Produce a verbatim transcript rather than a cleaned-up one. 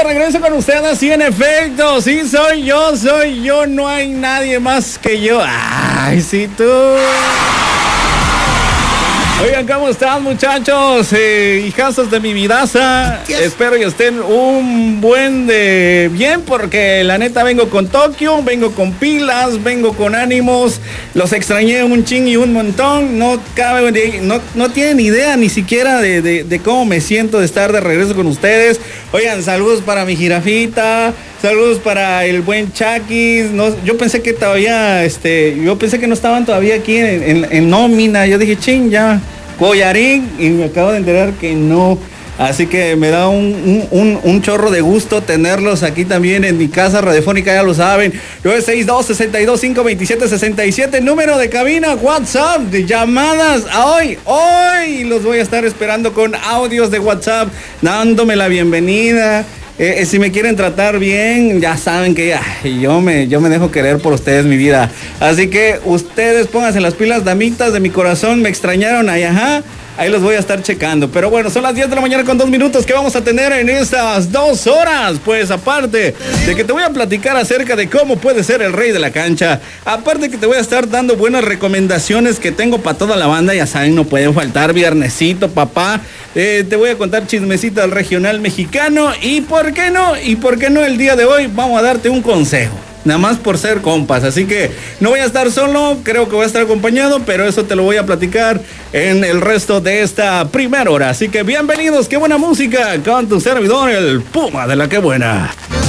regreso con ustedes y en efecto, sí soy yo, soy yo, no hay nadie más que yo. Ay, sí tú. Oigan, ¿cómo están, muchachos? Eh, hijazos de mi vidaza. Yes. Espero que estén un buen de bien, porque la neta vengo con Tokio, vengo con pilas, vengo con ánimos. Los extrañé un ching y un montón. No cabe, no, no tienen idea ni siquiera de, de, de cómo me siento de estar de regreso con ustedes. Oigan, saludos para mi jirafita. Saludos para el buen Chakis. No, yo pensé que todavía, este, yo pensé que no estaban todavía aquí en, en, en nómina. Yo dije, ching, ya, collarín. Y me acabo de enterar que no. Así que me da un, un, un, un chorro de gusto tenerlos aquí también en mi casa radiofónica, ya lo saben. nueve seis dos, seis dos, cinco dos siete, seis siete, número de cabina, WhatsApp, de llamadas a hoy, hoy los voy a estar esperando con audios de WhatsApp, dándome la bienvenida. Eh, eh, si me quieren tratar bien, ya saben que ay, yo, me, yo me dejo querer por ustedes, mi vida. Así que ustedes pónganse las pilas, damitas de mi corazón, me extrañaron ahí, ajá. Ahí los voy a estar checando. Pero bueno, son las diez de la mañana con dos minutos que vamos a tener en estas dos horas. Pues aparte de que te voy a platicar acerca de cómo puede ser el rey de la cancha, aparte que te voy a estar dando buenas recomendaciones que tengo para toda la banda, ya saben, no pueden faltar, viernesito, papá. Eh, te voy a contar chismecita del regional mexicano y por qué no, y por qué no el día de hoy vamos a darte un consejo. Nada más por ser compas, así que no voy a estar solo, creo que voy a estar acompañado, pero eso te lo voy a platicar en el resto de esta primera hora. Así que bienvenidos, qué buena música con tu servidor, el Puma de la que buena.